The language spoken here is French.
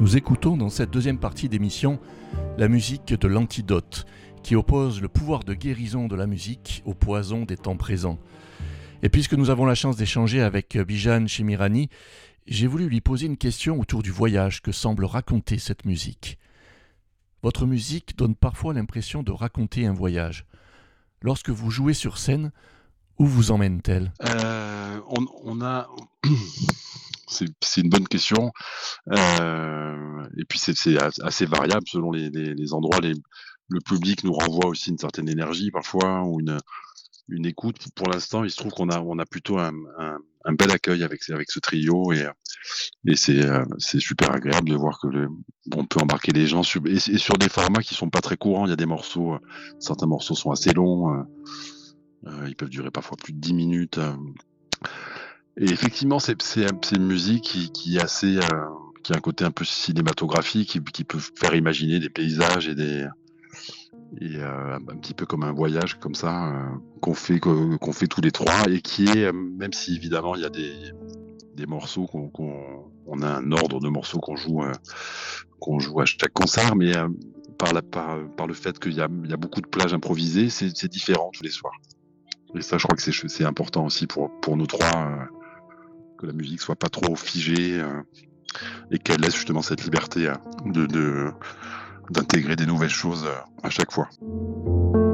Nous écoutons dans cette deuxième partie d'émission la musique de l'antidote, qui oppose le pouvoir de guérison de la musique au poison des temps présents. Et puisque nous avons la chance d'échanger avec Bijan Chemirani, j'ai voulu lui poser une question autour du voyage que semble raconter cette musique. Votre musique donne parfois l'impression de raconter un voyage. Lorsque vous jouez sur scène, où vous emmène-t-elle ? On a... c'est une bonne question. Et puis c'est assez variable selon les endroits. Le public nous renvoie aussi une certaine énergie parfois, ou une écoute. Pour l'instant, il se trouve qu'on a plutôt un bel accueil avec ce trio, et c'est super agréable de voir que on peut embarquer les gens sur des formats qui sont pas très courants. Il y a des morceaux, certains morceaux sont assez longs, ils peuvent durer parfois plus de 10 minutes. Et effectivement, c'est une musique qui est assez, qui a un côté un peu cinématographique, qui peut faire imaginer des paysages un petit peu comme un voyage comme ça, qu'on fait tous les trois, et qui est, même si évidemment il y a des morceaux on a un ordre de morceaux qu'on joue à chaque concert, mais par le fait qu'il y a beaucoup de plages improvisées, c'est différent tous les soirs. Et ça, je crois que c'est important aussi pour nous trois, que la musique soit pas trop figée, et qu'elle laisse justement cette liberté d'intégrer des nouvelles choses à chaque fois.